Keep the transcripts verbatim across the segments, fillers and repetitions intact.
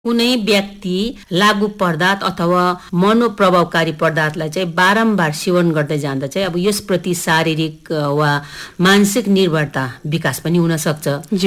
कुनै व्यक्ति लागु पदार्थ अथवा मनोप्रभावकारी पदार्थलाई चाहिँ बारम्बार सेवन गर्दै जाँदा चाहिँ अब यसप्रति शारीरिक वा मानसिक निर्भरता विकास पनि हुन सक्छ।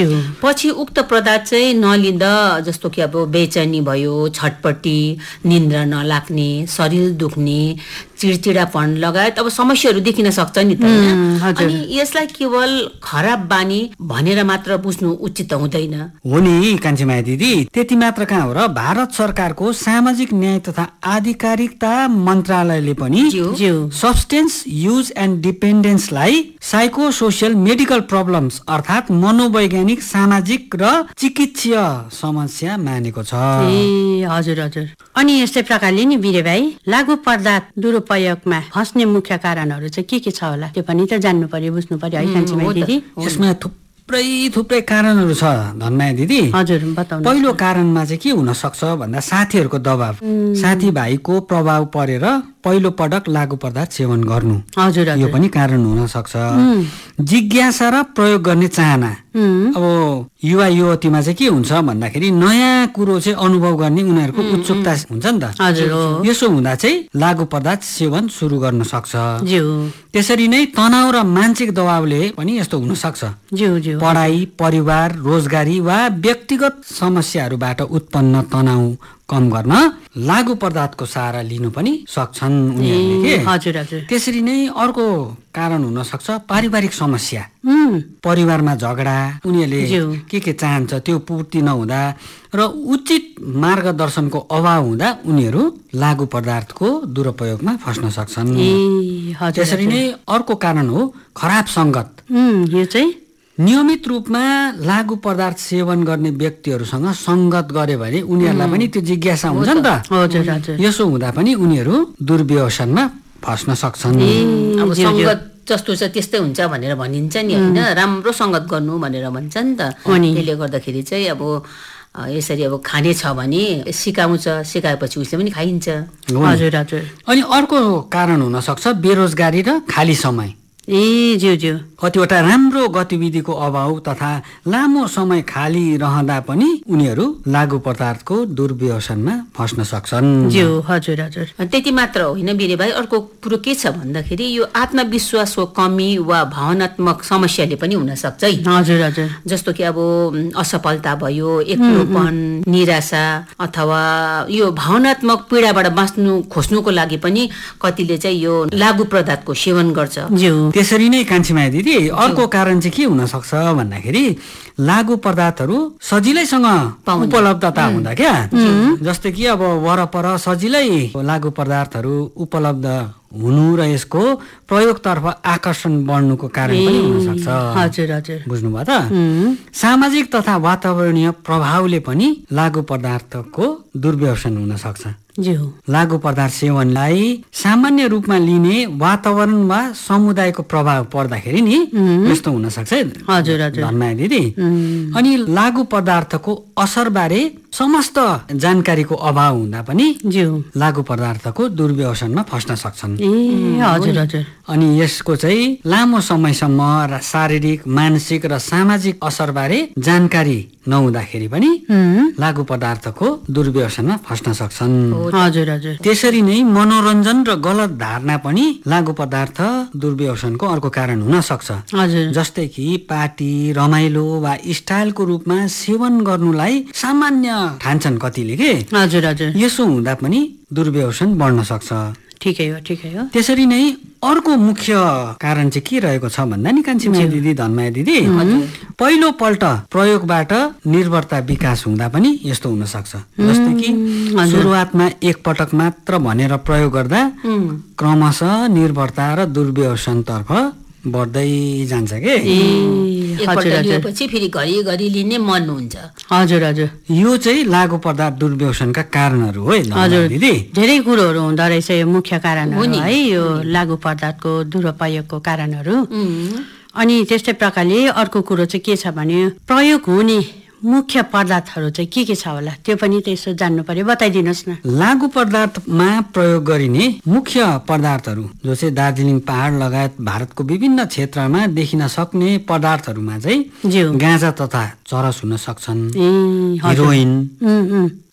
पछि उक्त पदार्थ चाहिँ नलिँदा जस्तो कि अब बेचैनी भयो, छटपट्टी, निन्द्रा नलाग्ने, शरीर दुख्ने, चिडचिडापन लगायत अब समस्याहरू देखिन सक्छ नि त हैन। अनि यसलाई केवल खराब बानी भनेर मात्र बुझ्नु उचित हुँदैन। हो नि कान्छीमाया दिदी, त्यति मात्र कहाँ हो र, भारत सरकारको सामाजिक न्याय तथा आधिकारिकता मन्त्रालयले पनि substance use and डिपेन्डेन्सलाई psycho social medical problems अर्थात् मनोवैज्ञानिक, सामाजिक र चिकित्सीय समस्या मानेको छ। ए हजुर हजुर। अनि यस्तै प्रकारले नि बिरे भाइ, लागु पदार्थ दुरुपयोगमा फस्ने मुख्य कारणहरू चाहिँ के के छ होला, त्यो पनि त जान्नु पर्यो, बुझ्नु पर्यो है कान्छीमाया दिदी। यसमा थुप्रै थुप्रै कारणहरू छ धनमाया दिदी। हजुर बताउनु। पहिलो कारणमा चाहिँ के हुन सक्छ भन्दा साथीहरूको दबाव, साथीभाइको प्रभाव परेर पहिलो पटक लागु पदार्थ सेवन गर्नु, हजुर यो पनि कारण हुन सक्छ। जिज्ञासा र प्रयोग गर्ने चाहना, अब युवा युवतीमा चाहिँ के हुन्छ भन्दाखेरि नयाँ कुरो चाहिँ अनुभव गर्ने उनीहरूको उत्सुकता हुन्छ नि त। हजुर। यसो हुँदा चाहिँ लागु पदार्थ सेवन सुरु गर्न सक्छ। त्यसरी नै तनाव र मानसिक दबावले पनि यस्तो हुन सक्छ। पढाइ, परिवार, रोजगारी वा व्यक्तिगत समस्याहरूबाट उत्पन्न तनाव कम गर्न लागु पदार्थको सहारा लिनु पनि सक्छन् उनीहरूले के। हजुर हजुर। त्यसरी नै अर्को कारण हुन सक्छ पारिवारिक समस्या, परिवारमा झगडा, उनीहरूले के के चाहन्छ त्यो पूर्ति नहुँदा र उचित मार्गदर्शनको अभाव हुँदा उनीहरू लागु पदार्थको दुरुपयोगमा फस्न सक्छन्। त्यसरी नै अर्को कारण हो खराब सङ्गत। यो चाहिँ नियमित रूपमा लागु पदार्थ सेवन गर्ने व्यक्तिहरूसँग संगत गरे भने उनीहरूलाई पनि त्यो जिज्ञासा हुन्छ नि त। यसो हुँदा पनि उनीहरू दुर्व्यसनमा फस्न सक्छन्। अब संगत जस्तो छ त्यस्तै हुन्छ भनेर भनिन्छ नि हैन, राम्रो संगत गर्नु भनेर भन्छ नि त। त्यसले गर्दाखेरि चाहिँ अब यसरी अब खाने छ भने सिकाउँछ, सिकाएपछि उसले पनि खाइन्छ। हजुर हजुर। अनि अर्को कारण हुन सक्छ बेरोजगारी र खाली समय। ए ज्यू ज्यू। कतिवटा राम्रो गतिविधिको अभाव तथा लामो समय खाली रहँदा पनि उनीहरू लागु पदार्थको दुर्व्यसनमा फस्न सक्छन्। ज्यू हजुर हजुर। त्यति मात्र होइन बिरे भाइ, अर्को कुरो के छ भन्दाखेरि यो आत्मविश्वासको कमी वा भावनात्मक समस्याले पनि हुन सक्छ है। हजुर हजुर। जस्तो कि अब असफलता भयो, एक्लोपन, निराशा अथवा यो भावनात्मक पीडाबाट बाँच्नु खोज्नुको लागि पनि कतिले चाहिँ यो लागु पदार्थको सेवन गर्छ। त्यसरी नै कान्छीमाया दिदी, अर्को कारण चाहिँ के हुन सक्छ भन्दाखेरि लागु पदार्थहरू सजिलैसँग उपलब्धता हुँदा क्या, जस्तै कि अब वरपर सजिलै लागु पदार्थहरू उपलब्ध हुनु र यसको प्रयोगतर्फ आकर्षण बढ्नुको कारण पनि हुन सक्छ। हजुर हजुर। बुझ्नुभयो त। सामाजिक तथा वातावरणीय प्रभावले पनि लागु पदार्थको दुर्व्यसन हुन सक्छ। लागु पदार्थ सेवनलाई सामान्य रूपमा लिने वातावरण वा समुदायको प्रभाव पर्दाखेरि नि यस्तो हुन सक्छ। हजुर हजुर। धनमाया दिदी, अनि लागु पदार्थको असर बारे समस्त जानकारीको अभाव हुँदा पनि लागु पदार्थको दुर्व्यसनमा फस्न सक्छन्। ए हजुर हजुर। अनि यसको चाहिँ लामो समयसम्म शारीरिक, मानसिक र सामाजिक असर बारे जानकारी नहुँदाखेरि पनि लागु पदार्थको दुर्व्यसनमा फस्न सक्छन्। हजुर हजुर। त्यसरी नै मनोरञ्जन र गलत धारणा पनि लागु पदार्थ दुर्व्यसनको अर्को कारण हुन सक्छ। हजुर। जस्तै कि पार्टी, रमाइलो वा स्टाइलको रूपमा सेवन गर्नुलाई सामान्य ठान्छन् कतिले के। हजुर हजुर। यसो हुँदा पनि दुर्व्यसन बढ्न सक्छ। ठिकै हो ठिकै हो। त्यसरी नै अर्को मुख्य कारण चाहिँ के रहेको छ भन्दा नि कान्छीमाया दिदी, धनमाया दिदी, पहिलो पल्ट प्रयोगबाट निर्भरता विकास हुँदा पनि यस्तो हुन सक्छ। जस्तै कि सुरुवातमा एक पटक मात्र भनेर प्रयोग गर्दा क्रमशः निर्भरता र दुर्व्यसनतर्फ बढ्दै जान्छ के। पछि फेरि घरि घरि लिने मन हुन्छ। हजुर हजुर। यो चाहिँ लागु पदार्थ दुर्व्यसनका कारणहरू हो हजुर दिदी। धेरै कुरोहरू हुँदो रहेछ यो मुख्य कारणहरू है, यो लागु पदार्थको दुरुपयोगको कारणहरू। अनि त्यस्तै प्रकारले अर्को कुरो चाहिँ के छ भने प्रयोग हुने मुख्य पदार्थहरू चाहिँ के के छ होला, त्यो पनि त यसो जान्नु पर्यो, बताइदिनुहोस् न। लागु पदार्थमा प्रयोग गरिने मुख्य पदार्थहरू जो चाहिँ दार्जिलिङ पहाड लगायत भारतको विभिन्न क्षेत्रमा देखिन सक्ने पदार्थहरूमा चाहिँ गाँजा तथा चरस हुन सक्छन्, हेरोइन,